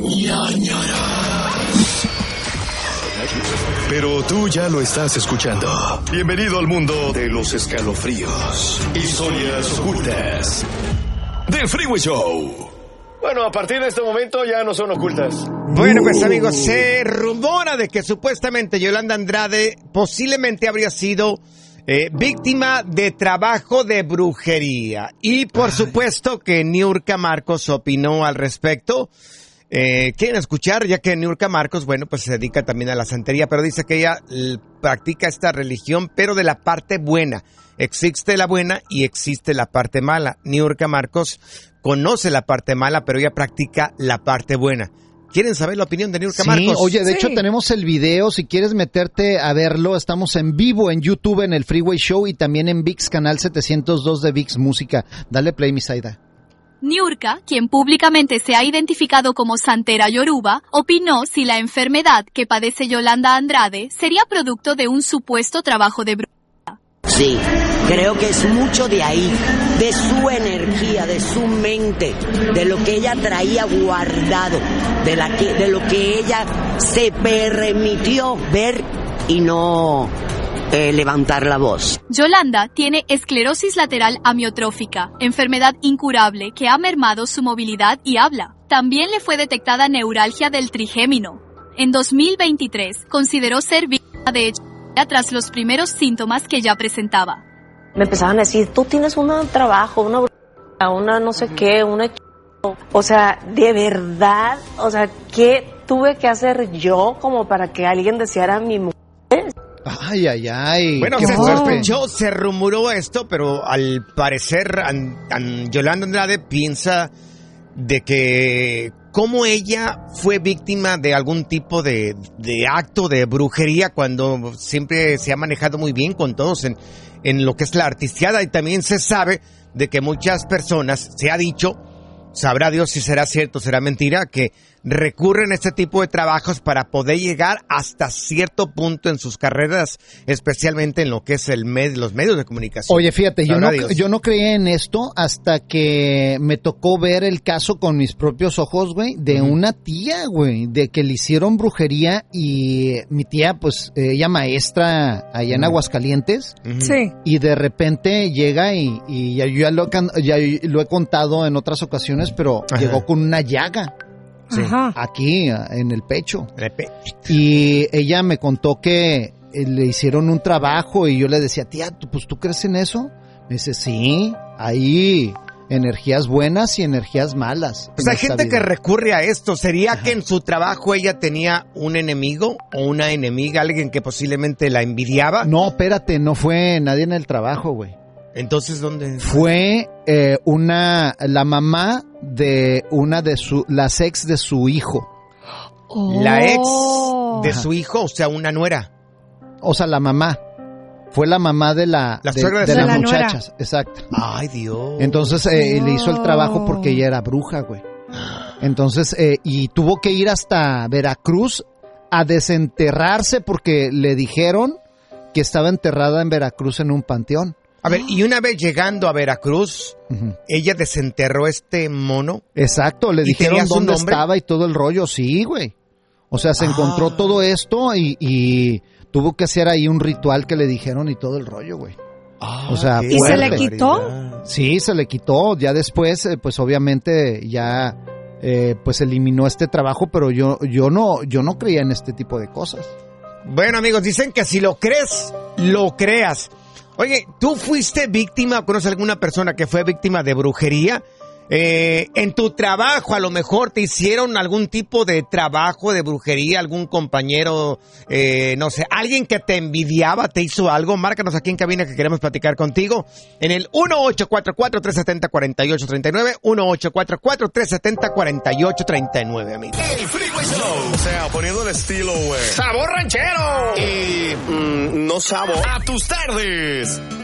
ñañaras. Pero tú ya lo estás escuchando. Bienvenido al mundo de los escalofríos. Historias ocultas del Freeway Show. Bueno, a partir de este momento ya no son ocultas. Bueno, pues amigos, se rumora de que supuestamente Yolanda Andrade posiblemente habría sido víctima de trabajo de brujería. Y por supuesto que Niurka Marcos opinó al respecto. ¿Quieren escuchar? Ya que Niurka Marcos, bueno, pues se dedica también a la santería, pero dice que ella practica esta religión, pero de la parte buena. Existe la buena y existe la parte mala. Niurka Marcos conoce la parte mala, pero ella practica la parte buena. ¿Quieren saber la opinión de Niurka Marcos? Oye, de hecho tenemos el video, si quieres meterte a verlo, estamos en vivo en YouTube en el Freeway Show y también en VIX, canal 702 de VIX Música. Dale play, mi Zaida. Niurka, quien públicamente se ha identificado como santera yoruba, opinó si la enfermedad que padece Yolanda Andrade sería producto de un supuesto trabajo de brujería. Sí, creo que es mucho de ahí, de su energía, de su mente, de lo que ella traía guardado, de lo que ella se permitió ver y no levantar la voz. Yolanda tiene esclerosis lateral amiotrófica, enfermedad incurable que ha mermado su movilidad y habla. También le fue detectada neuralgia del trigémino. En 2023 consideró ser víctima de hechicería tras los primeros síntomas que ya presentaba. Me empezaban a decir, tú tienes un trabajo, una no sé qué, o sea, de verdad, o sea, ¿qué tuve que hacer yo como para que alguien deseara mi mujer? Ay. Bueno, se rumoró esto, pero al parecer Yolanda Andrade piensa de que como ella fue víctima de algún tipo de acto de brujería cuando siempre se ha manejado muy bien con todos en lo que es la artisteada, y también se sabe de que muchas personas, se ha dicho, sabrá Dios si será cierto o será mentira, que recurren a este tipo de trabajos para poder llegar hasta cierto punto en sus carreras, especialmente en lo que es los medios de comunicación. Oye, fíjate, yo no creía en esto hasta que me tocó ver el caso con mis propios ojos, güey, de una tía, güey, de que le hicieron brujería y mi tía, pues, ella maestra allá en Aguascalientes. Sí. Y de repente llega y yo ya lo he contado en otras ocasiones, pero llegó con una llaga. Sí. Aquí en el pecho. Y ella me contó que le hicieron un trabajo y yo le decía, tía, ¿tú crees en eso? Me dice, sí, hay energías buenas y energías malas. Pues hay gente que recurre a esto. ¿Sería que en su trabajo ella tenía un enemigo o una enemiga, alguien que posiblemente la envidiaba? No, espérate, no fue nadie en el trabajo, güey. Entonces, ¿dónde? Fue la mamá de las ex de su hijo. La ex de su hijo, o sea, una nuera. O sea, la mamá. Fue la mamá de las muchachas. Exacto. Ay, Dios. Entonces, le hizo el trabajo porque ella era bruja, güey. Entonces, y tuvo que ir hasta Veracruz a desenterrarse porque le dijeron que estaba enterrada en Veracruz en un panteón. A ver, y una vez llegando a Veracruz, ella desenterró este mono. Exacto, le dijeron dónde estaba y todo el rollo. Sí, güey. O sea, se encontró todo esto y tuvo que hacer ahí un ritual que le dijeron y todo el rollo, güey. O sea, ¿y se le quitó? Sí, se le quitó. Ya después, pues obviamente ya pues eliminó este trabajo, pero yo no creía en este tipo de cosas. Bueno, amigos, dicen que si lo crees, lo creas. Oye, ¿tú fuiste víctima, conoces alguna persona que fue víctima de brujería? En tu trabajo a lo mejor te hicieron algún tipo de trabajo de brujería, algún compañero, no sé, alguien que te envidiaba, te hizo algo. Márcanos aquí en cabina que queremos platicar contigo en el 1844-370-4839, 1844-370-4839, amigos. El Freeway Show. O sea, poniendo el estilo, güey. ¡Sabor ranchero! Y no sabor. A tus tardes.